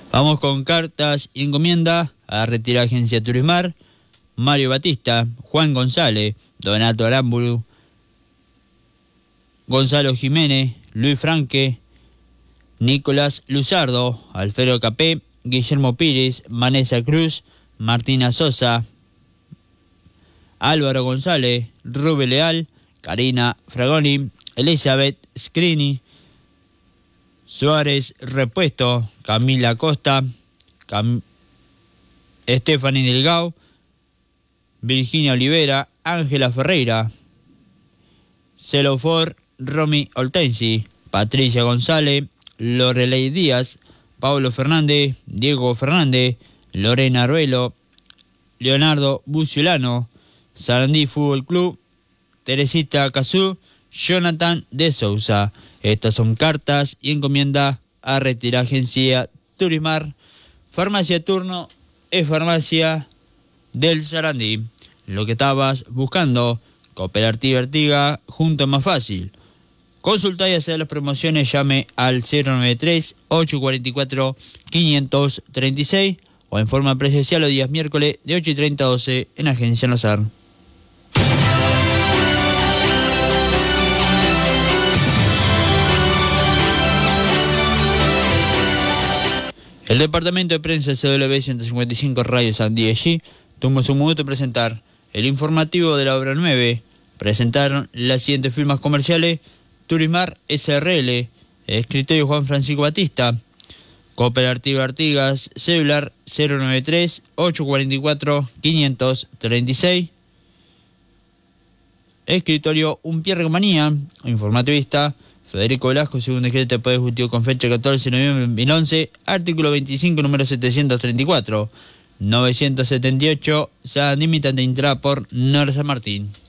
Vamos con cartas y encomienda a retirar Agencia Turismar, Mario Batista, Juan González, Donato Aramburu, Gonzalo Jiménez, Luis Franque, Nicolás Luzardo, Alfredo Capé, Guillermo Pires, Vanessa Cruz, Martina Sosa, Álvaro González, Rubén Leal, Karina Fragoni, Elizabeth Scrini, Suárez Repuesto, Camila Costa, Stephanie Delgado, Virginia Olivera, Ángela Ferreira, Celofor Romy Oltensi, Patricia González, Lorelei Díaz, Pablo Fernández, Diego Fernández, Lorena Aruelo, Leonardo Buciolano, Sarandí Fútbol Club, Teresita Cazú, Jonathan de Sousa. Estas son cartas y encomienda a retirar Agencia Turismar. Farmacia Turno es farmacia del Sarandí. Lo que estabas buscando, Cooperativa Artiga, junto más fácil. Consulta y hacer las promociones, llame al 093-844-536 o en forma presencial los días miércoles de 8:30 a 12 en Agencia Nazar. El departamento de prensa CW 155 Radio Sandí allí tomó su momento de presentar el informativo de la obra 9. Presentaron las siguientes firmas comerciales: Turismar SRL, escritorio Juan Francisco Batista, Cooperativa Artigas, celular 093-844-536, escritorio Unpierre Manía, informativista Federico Velasco, segundo decreto de Poder Ejecutivo con fecha 14 de noviembre de 2011, artículo 25, número 734, 978, San Limitante Intra por Nora San Martín.